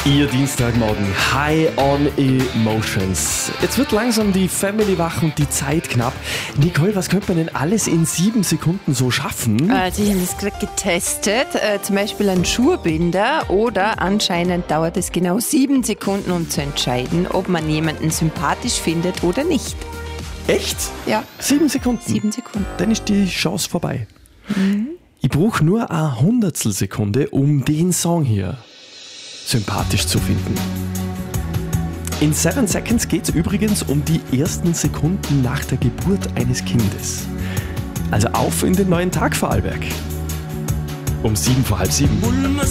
Ihr Dienstagmorgen, High on Emotions. Jetzt wird langsam die Family wach und die Zeit knapp. Nicole, was könnte man denn alles in 7 Sekunden so schaffen? Also ich habe das gerade getestet, zum Beispiel ein Schuhbinder, oder anscheinend dauert es genau 7 Sekunden, um zu entscheiden, ob man jemanden sympathisch findet oder nicht. Echt? Ja. 7 Sekunden? 7 Sekunden. Dann ist die Chance vorbei. Ich brauche nur eine Hundertstelsekunde, um den Song hier sympathisch zu finden. In 7 Seconds geht es übrigens um die ersten Sekunden nach der Geburt eines Kindes. Also auf in den neuen Tag, Vorarlberg. Um 7 vor halb 7.